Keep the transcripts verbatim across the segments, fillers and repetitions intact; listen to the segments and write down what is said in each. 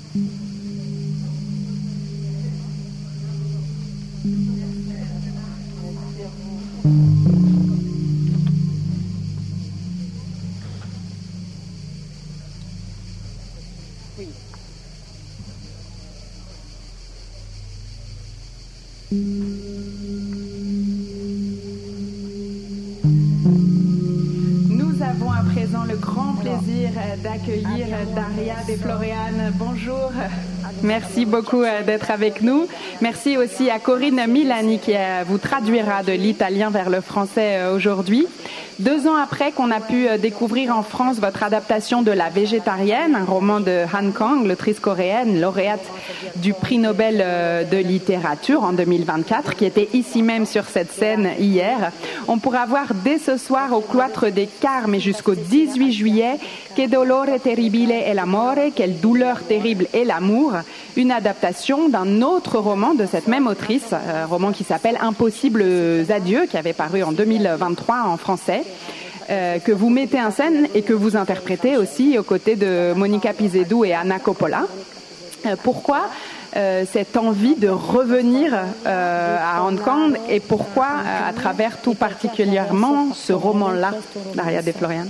Nous avons à présent le grand plaisir d'accueillir Daria De Florian. Bonjour. Merci beaucoup d'être avec nous. Merci aussi à Corinne Milani qui vous traduira de l'italien vers le français aujourd'hui. Deux ans après qu'on a pu découvrir en France votre adaptation de La Végétarienne, un roman de Han Kang, l'autrice coréenne, lauréate du prix Nobel de littérature en deux mille vingt-quatre, qui était ici même sur cette scène hier, on pourra voir dès ce soir au Cloître des Carmes et jusqu'au dix-huit juillet Que dolore terribile è l'amore, quelle douleur terrible est l'amour, une adaptation d'un autre roman de cette même autrice, un roman qui s'appelle Impossibles adieux, qui avait paru en deux mille vingt-trois en français. Euh, que vous mettez en scène et que vous interprétez aussi aux côtés de Monica Pizzeddu et Anna Coppola. Euh, pourquoi euh, cette envie de revenir euh, à Hong Kong et pourquoi euh, à travers tout particulièrement ce roman-là, Daria De Florian?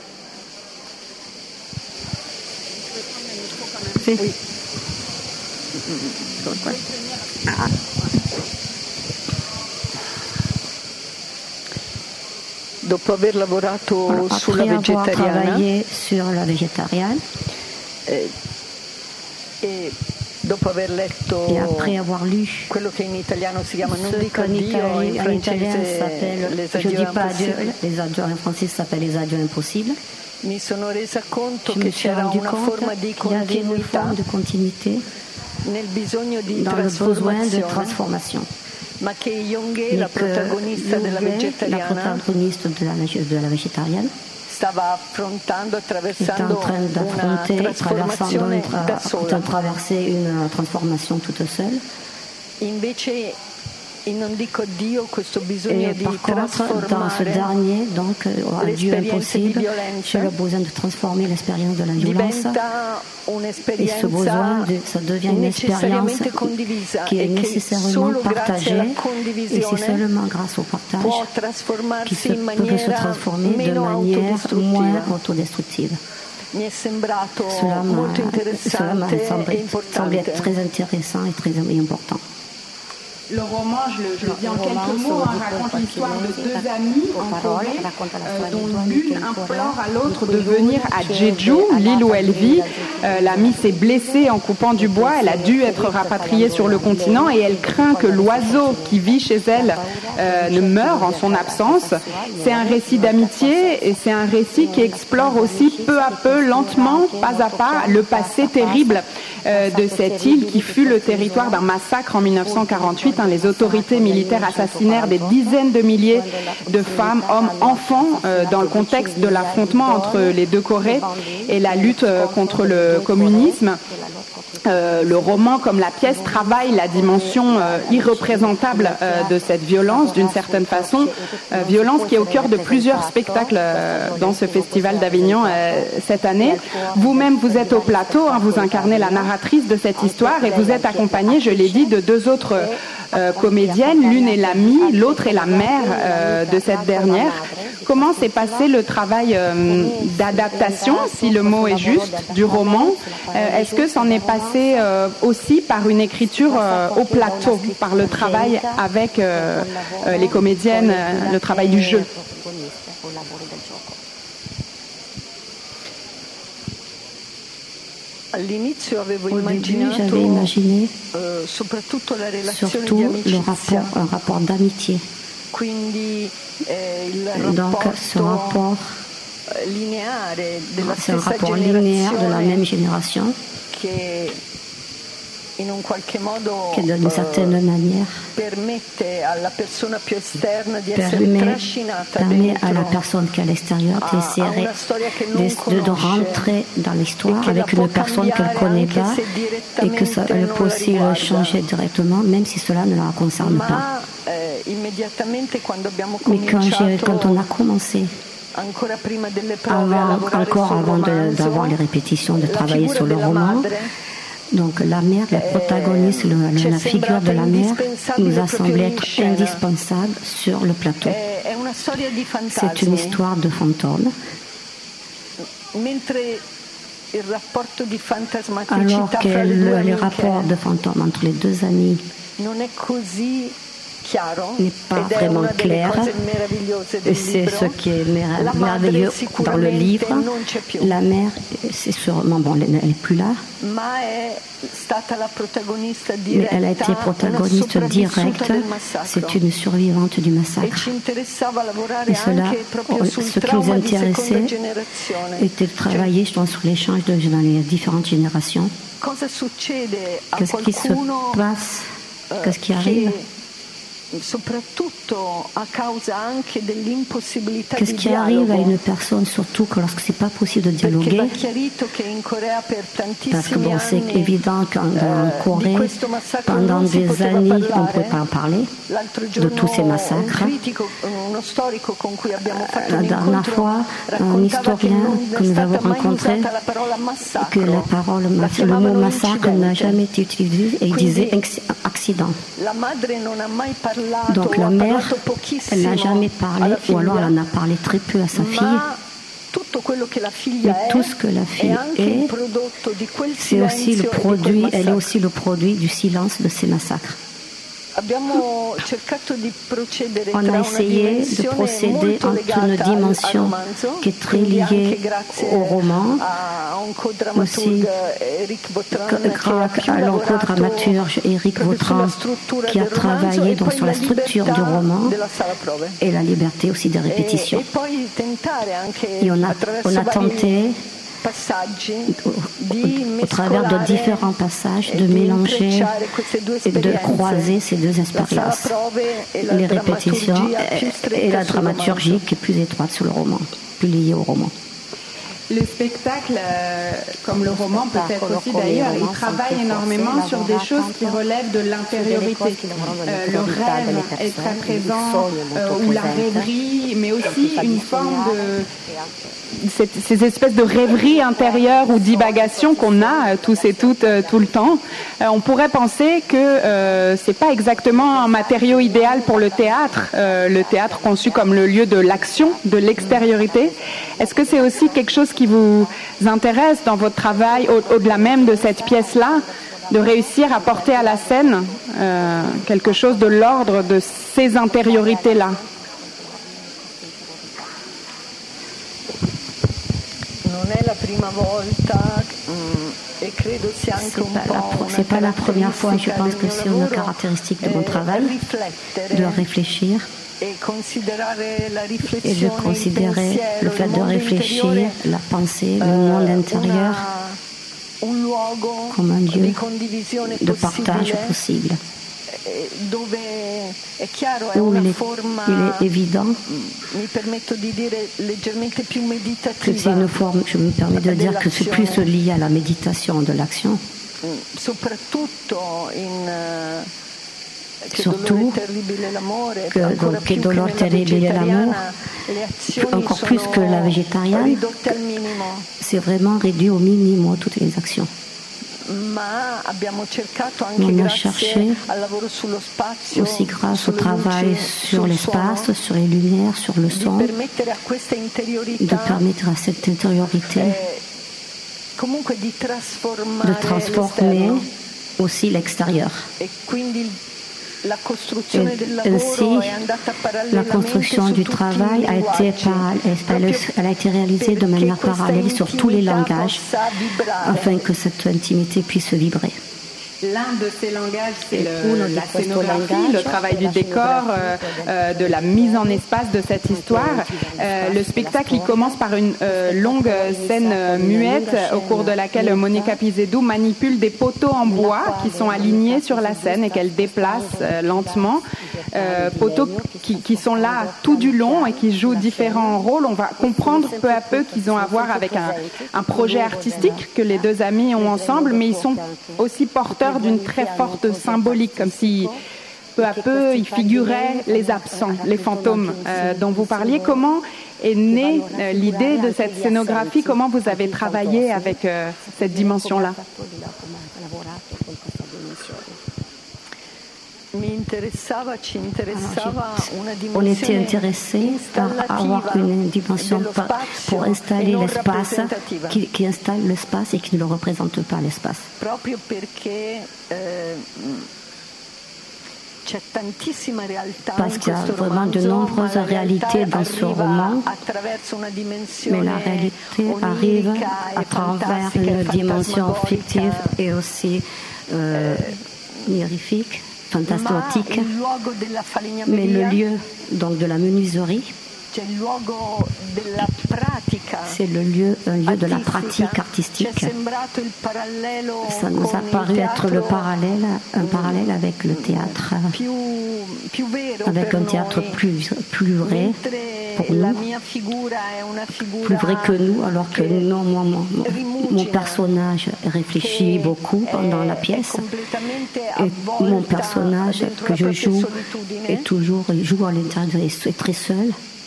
Sì. Oui. Ah. Dopo aver lavorato Alors, sulla vegetariana, travaillé sur la végétarienne, eh, e dopo aver letto et après avoir lu quello che in italiano si chiama Non ce dico qu'en addio, in italien, en italien francese s'appelle Les Je adieux dis pas adieu, impossibles, les adieux en français s'appellent les adieux impossibles. mi sono resa conto Je me che suis c'era rendu una compte forma di qu'il y avait une continuità forme de continuité nel bisogno di dans le besoin de trasformazione, transformation. ma che Yonghe, Mais la que protagonista della Yonghe, la vegetariana, protagoniste de la, de la végétarienne, stava affrontando, est en attraversando train una d'affronter, trasformazione traversant, da de sola. traverser une transformation toute seule. Invece in Non dico addio questo bisogno Et di par contre, dans ce trasformare dernier, donc, à Dieu l'esperienza di impossible, violenza j'ai le besoin de transformer l'expérience de la violence. diventa Et ce besoin, de, ça devient une expérience qui est nécessairement partagée. Et c'est seulement grâce au partage qui se, peut se transformer de manière moins autodestructive. Mi è sembrato Cela m'a molto interessante e semblé, semblé être importante. très intéressant et très important. Le roman, je le, je le dis en quelques mots, hein, raconte l'histoire de deux amies en Corée, euh, dont l'une implore à l'autre de venir à Jeju, l'île où elle vit. Euh, L'amie s'est blessée en coupant du bois, elle a dû être rapatriée sur le continent et elle craint que l'oiseau qui vit chez elle euh, ne meure en son absence. C'est un récit d'amitié et c'est un récit qui explore aussi peu à peu, lentement, pas à pas, le passé terrible euh, de cette île qui fut le territoire d'un massacre en mille neuf cent quarante-huit. Les autorités militaires assassinèrent des dizaines de milliers de femmes, hommes, enfants euh, dans le contexte de l'affrontement entre les deux Corées et la lutte euh, contre le communisme. Euh, le roman, comme la pièce, travaille la dimension euh, irreprésentable euh, de cette violence, d'une certaine façon, euh, violence qui est au cœur de plusieurs spectacles euh, dans ce festival d'Avignon euh, cette année. Vous-même, vous êtes au plateau, hein, vous incarnez la narratrice de cette histoire et vous êtes accompagnée, je l'ai dit, de deux autres euh, comédiennes. L'une est l'amie, l'autre est la mère euh, de cette dernière. Comment s'est passé le travail euh, d'adaptation, si le mot est juste, du roman? euh, Est-ce que c'en est passé euh, aussi par une écriture euh, au plateau, par le travail avec euh, euh, les comédiennes, euh, le travail du jeu? All'inizio avevo Au début, immaginato j'avais imaginé eh, soprattutto la relazione surtout di le amicizia. rapport, un rapport d'amitié. Quindi eh, il Donc rapporto ce rapport, lineare della c'est un stessa rapport linéaire de la generazione même génération che in un qualche modo qui, d'une certaine eh, manière, permette alla persona più esterna di essere permet, trascinata permet à la dentro personne qui est à l'extérieur a, a d'essayer una storia che de, non de, de conosce rentrer dans e l'histoire che la avec può une personne qu'elle ne cambiare connaît anche pas se et que ça direttamente elle non peut la aussi le riguarda. changer directement, même si cela ne la concerne pas. Ma eh, immediatamente quando abbiamo Mais quand, j'ai, cominciato quand on a commencé, ancora prima delle prove a avant, lavorare encore sul avant de, romanzo, d'avoir les répétitions, de la travailler figura sur le della roman, madre Donc la mère, la protagoniste, le, la, la figure de la mère nous a semblé être indispensable sur le plateau. C'est une histoire de fantômes. Alors que le, le rapport de fantôme entre les deux amis n'est pas vraiment clair, et c'est ce qui est merveilleux dans le livre. La mère, c'est sûrement, bon, elle n'est plus là, mais elle a été protagoniste directe, c'est une survivante du massacre. Et cela, ce qui nous intéressait était de travailler, je pense, sur l'échange dans les différentes générations. Qu'est-ce qui se passe, qu'est-ce qui arrive? Qu'est-ce qui arrive à une personne, surtout que lorsque c'est pas possible de dialoguer? Parce que bon, c'est évident qu'en Corée, pendant des années, on ne pouvait pas en parler de tous ces massacres. La dernière fois, un historien que nous avons rencontré, que la parole, le mot massacre n'a jamais été utilisé, et il disait accident. Donc la mère, elle n'a jamais parlé, ou alors elle en a parlé très peu à sa fille. Mais tout ce que la fille est, c'est aussi le produit, elle est aussi le produit du silence de ces massacres. On a essayé de procéder entre une dimension qui est très liée au roman, aussi grâce à l'oncodramaturge Éric Vautran qui a travaillé donc sur la structure du roman et la liberté aussi des répétitions. Et on a, on a tenté Au, au, au travers de différents passages, de mélanger et de croiser ces deux expériences, les répétitions et, et la dramaturgie qui est plus étroite sur le roman, plus liée au roman. Le spectacle, euh, comme le roman peut-être aussi d'ailleurs, il travaille énormément sur des choses qui relèvent de l'intériorité. Euh, le rêve est très présent, euh, ou la rêverie, mais aussi une forme de... Cette, ces espèces de rêveries intérieures ou divagations qu'on a euh, tous et toutes euh, tout le temps. Euh, on pourrait penser que euh, c'est pas exactement un matériau idéal pour le théâtre, euh, le théâtre conçu comme le lieu de l'action, de l'extériorité. Est-ce que c'est aussi quelque chose qui vous intéresse dans votre travail, au- au-delà même de cette pièce-là, de réussir à porter à la scène euh, quelque chose de l'ordre de ces intériorités-là? C'est pas la première fois, et je pense que c'est une caractéristique de mon travail, de réfléchir et de considérer le fait de réfléchir, la pensée, le monde intérieur comme un lieu de partage possible. Où il est, il est évident que c'est une forme, je me permets de dire que c'est plus lié à la méditation de l'action. Surtout que, donc, que Dolor Terribile l'amour, encore plus que la végétarienne, c'est vraiment réduit au minimum toutes les actions. On a cherché, aussi grâce au travail sur l'espace, sur les lumières, sur le son, de permettre à cette intériorité de transformer aussi l'extérieur. Et ainsi, la construction du travail a été, par, elle a été réalisée de manière parallèle sur tous les langages, afin que cette intimité puisse vibrer. L'un de ces langages, c'est le, la scénographie, le travail du décor, euh, euh, de la mise en espace de cette histoire. Euh, le spectacle, il commence par une euh, longue scène euh, muette au cours de laquelle Monica Pizeddu manipule des poteaux en bois qui sont alignés sur la scène et qu'elle déplace euh, lentement. Euh, poteaux qui, qui sont là tout du long et qui jouent différents rôles. On va comprendre peu à peu qu'ils ont à voir avec un, un projet artistique que les deux amis ont ensemble, mais ils sont aussi porteurs d'une très forte symbolique, comme si peu à peu, y figuraient les absents, les fantômes euh, dont vous parliez. Comment est née euh, l'idée de cette scénographie? Comment vous avez travaillé avec euh, cette dimension-là? On était intéressé par avoir une dimension pour installer l'espace, qui, qui installe l'espace et qui ne le représente pas l'espace. Parce qu'il y a vraiment de nombreuses réalités dans ce roman, mais la réalité arrive à travers une dimension fictive et aussi euh, mirifique, fantastique, mais le lieu donc de la menuiserie, c'est le lieu, un lieu de la pratique artistique. Ça nous a paru être le parallèle, un parallèle avec le théâtre, avec un théâtre plus, plus vrai pour nous, plus vrai que nous, alors que non, moi, mon, mon personnage réfléchit beaucoup pendant la pièce, et mon personnage que je joue est toujours, il joue à l'intérieur, est très seul.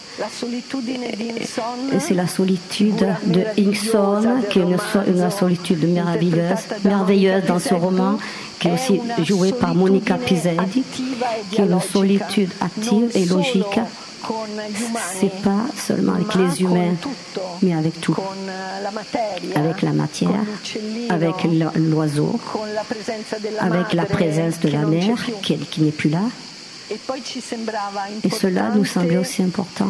Et c'est la solitude de Ingson, qui est une, une solitude merveilleuse, merveilleuse dans ce roman, qui est aussi jouée par Monica Piselli, qui est une solitude active et logique. C'est pas seulement avec les humains, mais avec tout, avec la matière, avec l'oiseau, avec la présence de la mer qui, qui n'est plus là. Et cela nous semblait aussi important.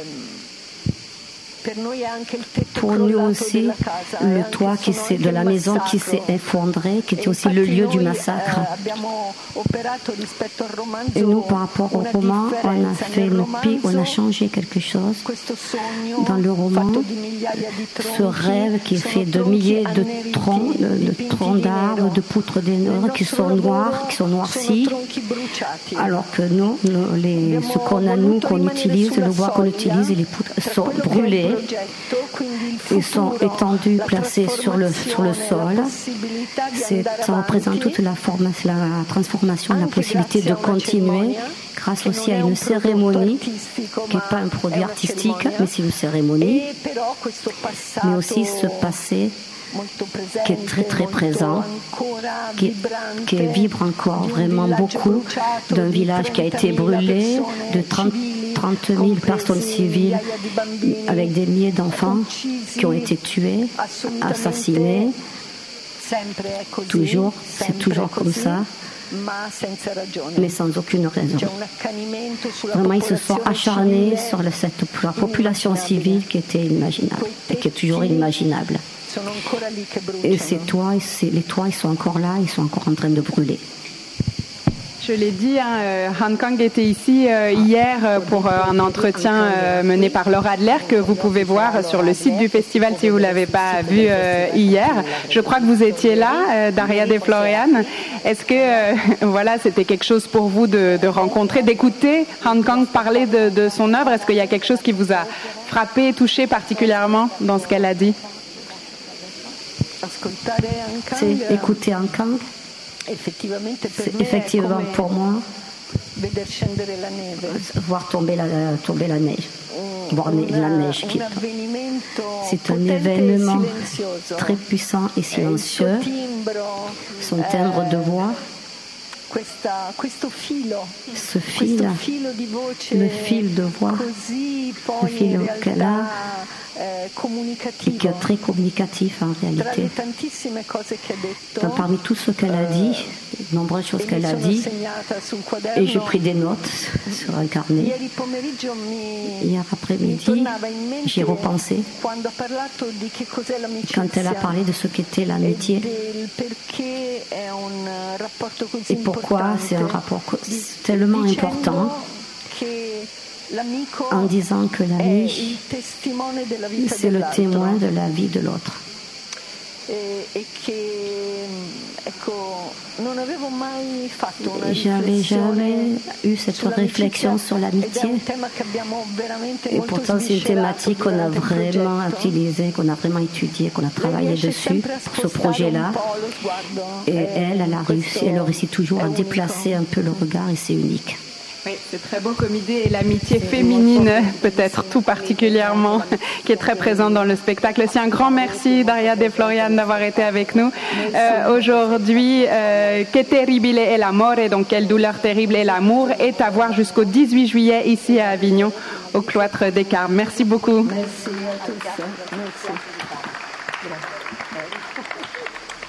Pour nous aussi, le toit qui de la maison qui s'est effondré, qui était aussi le lieu du massacre. Et nous, par rapport au roman, on a fait une pi, on a changé quelque chose. Dans le roman, ce rêve qui est fait de milliers de troncs, de, de troncs d'arbres, de poutres d'énormes qui sont noirs, qui sont noircis, alors que nous, nous les, ce qu'on a nous, qu'on utilise, le bois qu'on utilise, et les poutres sont brûlés. Ils sont étendus, placés sur le, sur le sol. Ça représente toute la, forme, la transformation, la possibilité de continuer grâce aussi à une cérémonie qui n'est pas un produit artistique, mais c'est une cérémonie, mais aussi ce passé qui est très très présent, qui, qui vibre encore vraiment beaucoup, d'un village qui a été brûlé, de trente mille personnes civiles, avec des milliers d'enfants qui ont été tués, assassinés. Toujours, c'est toujours comme ça, mais sans aucune raison. Vraiment, ils se sont acharnés sur la, cette la population civile qui était inimaginable et qui est toujours inimaginable. Et ces toits, les toits, ils sont encore là, ils sont encore en train de brûler. Je l'ai dit, hein, euh, Han Kang était ici euh, hier euh, pour euh, un entretien euh, mené par Laura Adler que vous pouvez voir sur le site du festival si vous ne l'avez pas vu euh, hier. Je crois que vous étiez là, euh, Daria de Florian. Est-ce que euh, voilà, c'était quelque chose pour vous de, de rencontrer, d'écouter Han Kang parler de, de son œuvre? Est-ce qu'il y a quelque chose qui vous a frappé, touché particulièrement dans ce qu'elle a dit? C'est écouter Han Kang. C'est effectivement pour moi voir tomber la, tomber la neige, voir la neige qui c'est un événement très puissant et silencieux. Son timbre de voix, ce fil, le fil de voix, le fil qu'elle a, et qui est très communicatif en réalité. Donc, parmi tout ce qu'elle a dit, de nombreuses choses qu'elle a dit, et j'ai pris des notes sur un carnet. Hier après-midi, j'y ai repensé quand elle a parlé de ce qu'était l'amitié et pourquoi c'est un rapport tellement important, en disant que l'ami, c'est le témoin de la vie de l'autre. J'avais jamais eu cette réflexion sur l'amitié. Et pourtant, c'est une thématique qu'on a vraiment utilisée, qu'on a vraiment étudiée, qu'on a travaillé dessus pour ce projet-là. Et elle, elle a réussi, elle réussit toujours à déplacer un peu le regard et c'est unique. Oui, c'est très beau comme idée et l'amitié féminine, peut-être tout particulièrement, qui est très présente dans le spectacle. C'est un grand merci, Daria De Florian, d'avoir été avec nous. Euh, aujourd'hui, euh, Que terribile è l'amore, donc quelle douleur terrible est l'amour, est à voir jusqu'au dix-huit juillet ici à Avignon, au cloître des Carmes. Merci beaucoup. Merci à tous. Merci.